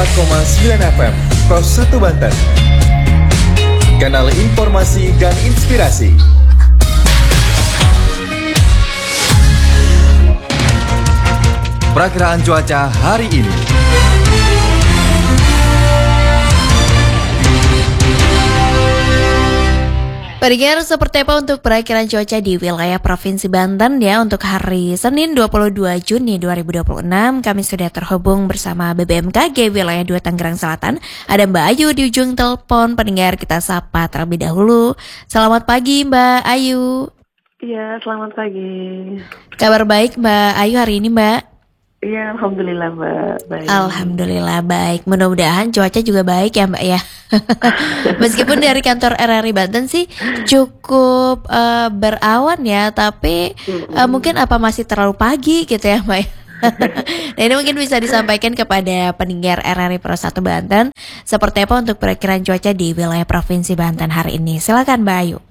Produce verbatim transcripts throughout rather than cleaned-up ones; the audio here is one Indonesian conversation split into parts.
empat koma sembilan F M, Pros satu Banten. Kanal informasi dan inspirasi. Perakiraan cuaca hari ini. Pendengar, seperti apa untuk perakiraan cuaca di wilayah Provinsi Banten ya untuk hari Senin dua puluh dua Juni dua ribu dua puluh enam. Kami sudah terhubung bersama B B M K G wilayah dua Tangerang Selatan. Ada Mbak Ayu di ujung telepon. Pendengar, kita sapa terlebih dahulu. Selamat pagi Mbak Ayu. Iya, selamat pagi. Kabar baik Mbak Ayu hari ini Mbak? Iya, Alhamdulillah Mbak, baik. Alhamdulillah baik. Mudah-mudahan cuaca juga baik ya Mbak ya. Meskipun dari kantor R R I Banten sih cukup uh, berawan ya, tapi uh, mungkin apa masih terlalu pagi gitu ya Mbak ya. Nah ini mungkin bisa disampaikan kepada pendengar R R I Pro satu Banten seperti apa untuk perakiraan cuaca di wilayah Provinsi Banten hari ini. Silakan Mbak Ayu.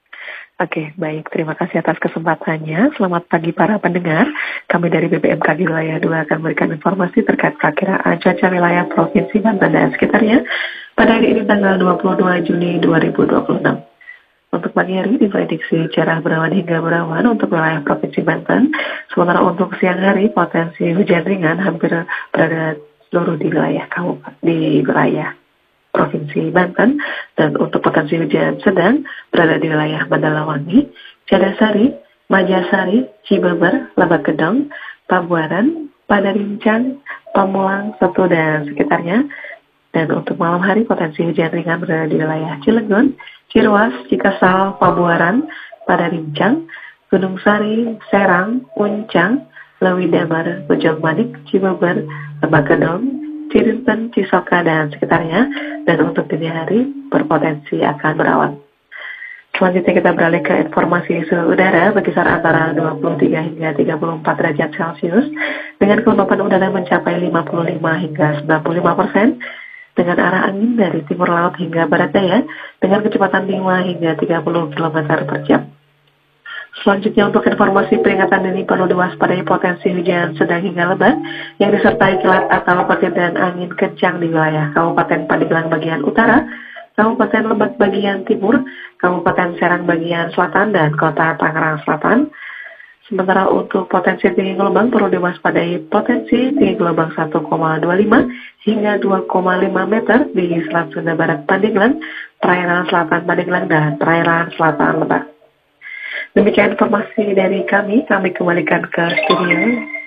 Oke, baik. Terima kasih atas kesempatannya. Selamat pagi para pendengar. Kami dari B B M K G Wilayah dua akan memberikan informasi terkait perakiraan cuaca wilayah Provinsi Banten dan sekitarnya pada hari ini tanggal dua puluh dua Juni dua ribu dua puluh enam. Untuk pagi hari diprediksi cerah berawan hingga berawan untuk wilayah Provinsi Banten. Sementara untuk siang hari potensi hujan ringan hampir berada seluruh di wilayah kabupaten di wilayah Provinsi Banten, dan untuk potensi hujan sedang berada di wilayah Bandalawangi, Cadasari, Majasari, Cibeber, Lebak Gedong, Pabuaran, Padarincang, Pamulang, Setu dan sekitarnya. Dan untuk malam hari potensi hujan ringan berada di wilayah Cilegon, Cirwas, Cikasal, Pabuaran, Padarincang, Gunung Sari, Serang, Uncang, Lewi Damar, Bojong Manik, Cibeber, Lebak Gedong, Cirinten, Cisoka dan sekitarnya. Dan untuk dini hari berpotensi akan berawan. Selanjutnya kita beralih ke informasi suhu udara berkisar antara dua puluh tiga hingga tiga puluh empat derajat Celcius dengan kelembapan udara mencapai lima puluh lima hingga sembilan puluh lima persen dengan arah angin dari timur laut hingga barat daya dengan kecepatan lima hingga tiga puluh kilometer per jam. Selanjutnya untuk informasi peringatan dini perlu diwaspadai potensi hujan sedang hingga lebat yang disertai kilat atau petir dan angin kencang di wilayah Kabupaten Pandeglang bagian utara, Kabupaten Lebak bagian timur, Kabupaten Serang bagian selatan, dan Kota Tangerang Selatan. Sementara untuk potensi tinggi gelombang perlu diwaspadai potensi tinggi gelombang satu koma dua lima hingga dua koma lima meter di Selat Sunda Barat Pandeglang, perairan selatan Pandeglang, dan perairan selatan Lebak. Demikian informasi dari kami, kami kembalikan ke studio.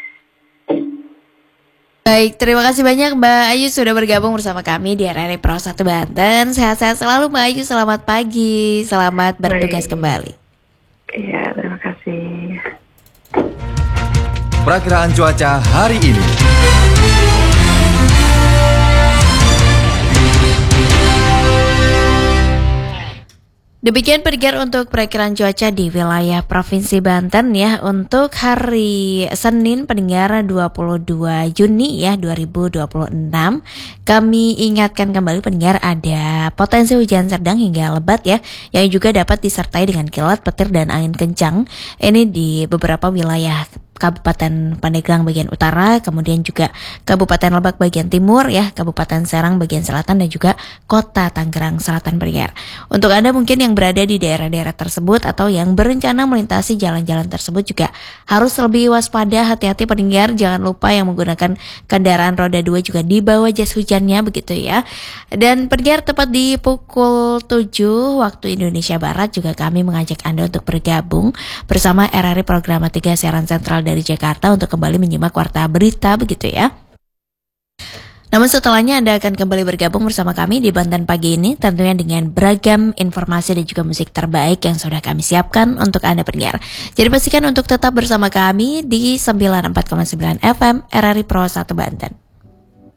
Baik, terima kasih banyak Mbak Ayu sudah bergabung bersama kami di R R I Pro satu Banten. Sehat-sehat selalu Mbak Ayu, selamat pagi, selamat bertugas Baik. kembali. Iya, terima kasih. Perakiraan cuaca hari ini. Demikian pendengar untuk perakiraan cuaca di wilayah Provinsi Banten ya untuk hari Senin pendengar dua puluh dua Juni ya dua ribu dua puluh enam. Kami ingatkan kembali pendengar ada potensi hujan sedang hingga lebat ya yang juga dapat disertai dengan kilat, petir dan angin kencang. Ini di beberapa wilayah Kabupaten Pandeglang bagian utara, kemudian juga Kabupaten Lebak bagian timur ya, Kabupaten Serang bagian selatan dan juga Kota Tangerang Selatan pendengar. Untuk Anda mungkin yang berada di daerah-daerah tersebut atau yang berencana melintasi jalan-jalan tersebut juga harus lebih waspada, hati-hati pendengar, jangan lupa yang menggunakan kendaraan roda dua juga dibawa jas hujannya begitu ya. Dan pendengar tepat di pukul tujuh waktu Indonesia Barat juga kami mengajak Anda untuk bergabung bersama R R I Program tiga Siaran Sentral dari Jakarta untuk kembali menyimak warta berita begitu ya. Namun setelahnya Anda akan kembali bergabung bersama kami di Banten Pagi ini tentunya dengan beragam informasi dan juga musik terbaik yang sudah kami siapkan untuk Anda pendengar. Jadi pastikan untuk tetap bersama kami di sembilan puluh empat koma sembilan F M R R I Pro satu Banten.